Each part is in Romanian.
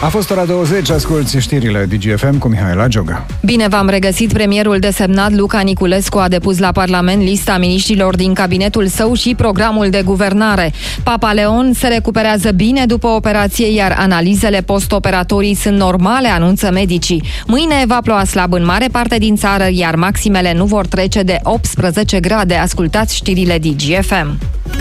A fost ora 20, asculți știrile DGFM cu Mihaela Gioga. Bine v-am regăsit. Premierul desemnat Luca Niculescu a depus la Parlament lista miniștrilor din cabinetul său și programul de guvernare. Papa Leon se recuperează bine după operație, iar analizele post-operatorii sunt normale, anunță medicii. Mâine va ploua slab în mare parte din țară, iar maximele nu vor trece de 18 grade. Ascultați știrile DGFM.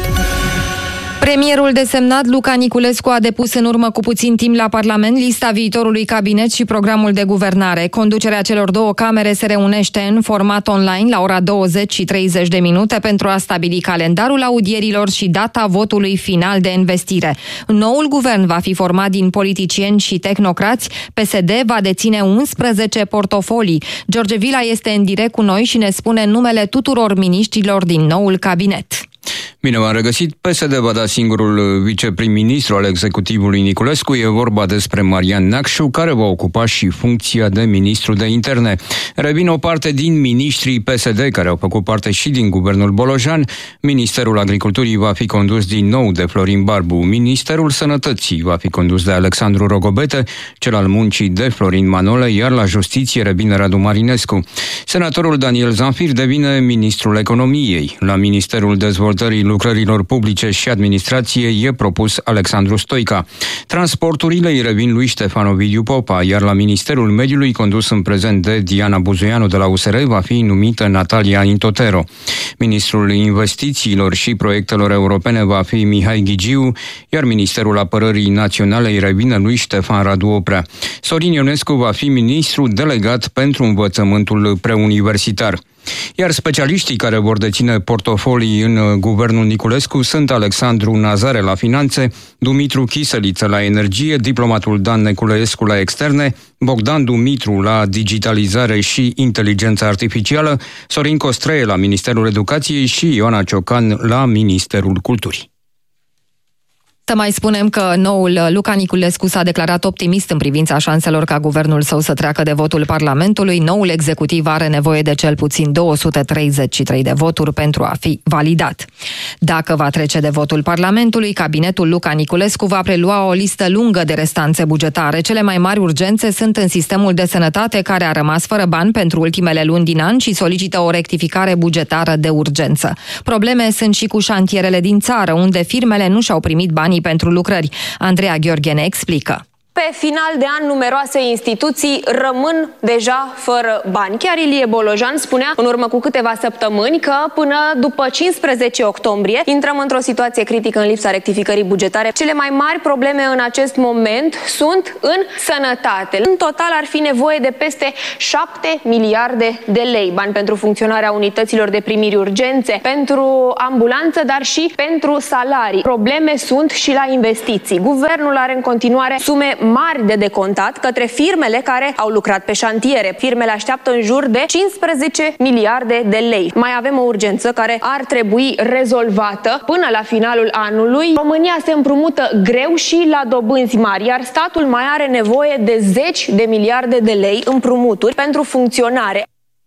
Premierul desemnat Luca Niculescu a depus în urmă cu puțin timp la Parlament lista viitorului cabinet și programul de guvernare. Conducerea celor două camere se reunește în format online la ora 20:30 pentru a stabili calendarul audierilor și data votului final de investire. Noul guvern va fi format din politicieni și tehnocrați. PSD va deține 11 portofolii. George Vila este în direct cu noi și ne spune numele tuturor miniștrilor din noul cabinet. Bine v-am regăsit. PSD va da singurul viceprim-ministru al executivului Niculescu. E vorba despre Marian Neacșu, care va ocupa și funcția de ministru de interne. Revin o parte din miniștrii PSD, care au făcut parte și din guvernul Bolojan. Ministerul Agriculturii va fi condus din nou de Florin Barbu. Ministerul Sănătății va fi condus de Alexandru Rogobete, cel al Muncii de Florin Manole, iar la Justiție revine Radu Marinescu. Senatorul Daniel Zanfir devine ministrul Economiei. La Ministerul Dezvoltării Lucrărilor Publice și Administrație e propus Alexandru Stoica. Transporturile îi revin lui Ștefan Ovidiu Popa, iar la Ministerul Mediului, condus în prezent de Diana Buzoianu de la USR, va fi numită Natalia Intotero. Ministrul Investițiilor și Proiectelor Europene va fi Mihai Ghigiu, iar Ministerul Apărării Naționale îi revine lui Ștefan Radu Oprea. Sorin Ionescu va fi ministru delegat pentru învățământul preuniversitar. Iar specialiștii care vor deține portofolii în guvernul Niculescu sunt Alexandru Nazare la finanțe, Dumitru Chiseliță la energie, diplomatul Dan Neculescu la externe, Bogdan Dumitru la digitalizare și inteligență artificială, Sorin Costreie la Ministerul Educației și Ioana Ciocan la Ministerul Culturii. Să mai spunem că noul Luca Niculescu s-a declarat optimist în privința șanselor ca guvernul său să treacă de votul Parlamentului. Noul executiv are nevoie de cel puțin 233 de voturi pentru a fi validat. Dacă va trece de votul Parlamentului, cabinetul Luca Niculescu va prelua o listă lungă de restanțe bugetare. Cele mai mari urgențe sunt în sistemul de sănătate, care a rămas fără bani pentru ultimele luni din an și solicită o rectificare bugetară de urgență. Probleme sunt și cu șantierele din țară, unde firmele nu și-au primit banii pentru lucrări. Andreea Gheorghe ne explică. Pe final de an, numeroase instituții rămân deja fără bani. Chiar Ilie Bolojan spunea în urmă cu câteva săptămâni că până după 15 octombrie intrăm într-o situație critică în lipsa rectificării bugetare. Cele mai mari probleme în acest moment sunt în sănătate. În total ar fi nevoie de peste 7 miliarde de lei, bani pentru funcționarea unităților de primiri urgențe, pentru ambulanță, dar și pentru salarii. Probleme sunt și la investiții. Guvernul are în continuare sume mari de decontat către firmele care au lucrat pe șantiere. Firmele așteaptă în jur de 15 miliarde de lei. Mai avem o urgență care ar trebui rezolvată până la finalul anului. România se împrumută greu și la dobânzi mari, iar statul mai are nevoie de 10 de miliarde de lei împrumuturi pentru funcționare.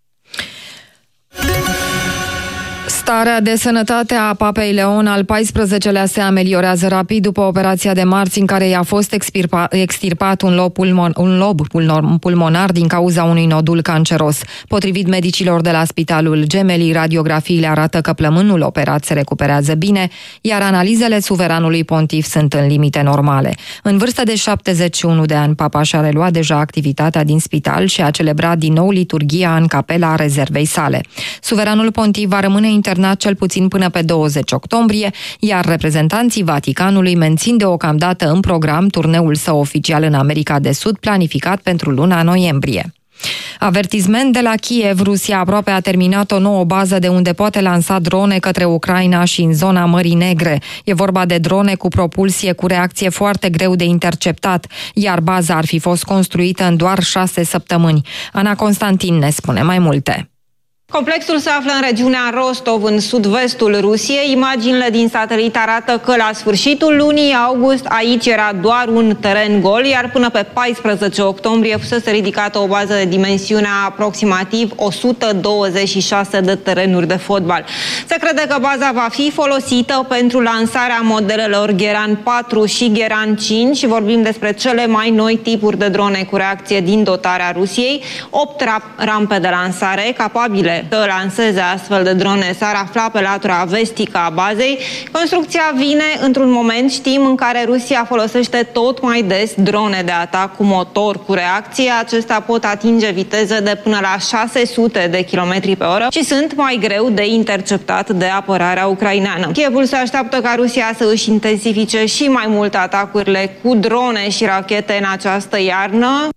Starea de sănătate a Papei Leon al XIV-lea se ameliorează rapid după operația de marți în care i-a fost extirpat un lob pulmonar din cauza unui nodul canceros. Potrivit medicilor de la Spitalul Gemelli, radiografiile arată că plămânul operat se recuperează bine, iar analizele suveranului pontif sunt în limite normale. În vârstă de 71 de ani, Papa și-a reluat deja activitatea din spital și a celebrat din nou liturghia în capela rezervei sale. Suveranul pontif va rămâne internat cel puțin până pe 20 octombrie, iar reprezentanții Vaticanului mențin deocamdată în program turneul său oficial în America de Sud, planificat pentru luna noiembrie. Avertisment de la Kiev. Rusia aproape a terminat o nouă bază de unde poate lansa drone către Ucraina și în zona Mării Negre. E vorba de drone cu propulsie cu reacție foarte greu de interceptat, iar baza ar fi fost construită în doar 6 săptămâni. Ana Constantin ne spune mai multe. Complexul se află în regiunea Rostov, în sud-vestul Rusiei. Imaginile din satelit arată că la sfârșitul lunii august aici era doar un teren gol, iar până pe 14 octombrie fusese ridicată o bază de dimensiunea aproximativ 126 de terenuri de fotbal. Se crede că baza va fi folosită pentru lansarea modelelor Geran 4 și Geran 5. Vorbim despre cele mai noi tipuri de drone cu reacție din dotarea Rusiei. 8 rampe de lansare capabile să lanseze astfel de drone s-ar afla pe latura vestică a bazei. Construcția vine într-un moment, știm, în care Rusia folosește tot mai des drone de atac cu motor cu reacție. Acestea pot atinge viteze de până la 600 de km pe oră și sunt mai greu de interceptat de apărarea ucraineană. Kievul se așteaptă ca Rusia să își intensifice și mai mult atacurile cu drone și rachete în această iarnă.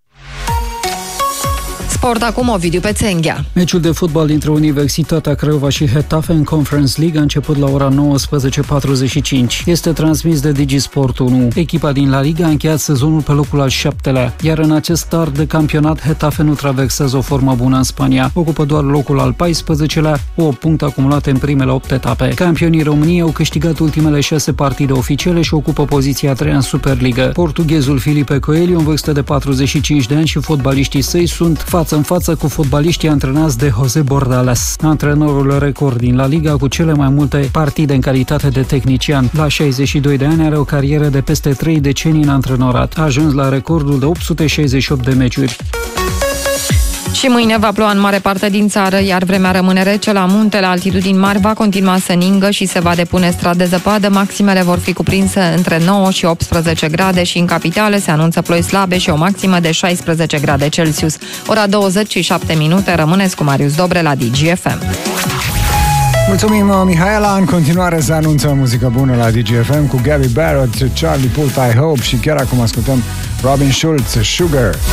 Sport acum, Ovidiu Pețenghea. Meciul de fotbal dintre Universitatea Craiova și Getafe în Conference League a început la ora 19:45. Este transmis de Digisport 1. Echipa din La Liga a încheiat sezonul pe locul al 7-lea, iar în acest start de campionat Getafe nu traversează o formă bună în Spania. Ocupă doar locul al 14-lea, cu 8 puncte acumulate în primele 8 etape. Campionii României au câștigat ultimele 6 partide oficiale și ocupă poziția a 3-a în Superliga. Portughezul Filipe Coelho, în vârstă de 45 de ani, și fotbaliștii săi sunt față în față cu fotbaliștii antrenați de José Bordalás, antrenorul record din La Liga cu cele mai multe partide în calitate de tehnician. La 62 de ani are o carieră de peste 3 decenii în antrenorat. A ajuns la recordul de 868 de meciuri. Și mâine va ploua în mare parte din țară, iar vremea rămâne rece. La munte, la altitudini mari, va continua să ningă și se va depune strat de zăpadă. Maximele vor fi cuprinse între 9 și 18 grade și în capitală se anunță ploi slabe și o maximă de 16 grade Celsius. Ora 27 minute, rămâneți cu Marius Dobre la DGFM. Mulțumim, Mihaela. În continuare se anunță muzică bună la DGFM cu Gabby Barrett, Charlie Puth, I Hope, și chiar acum ascultăm Robin Schulz, Sugar.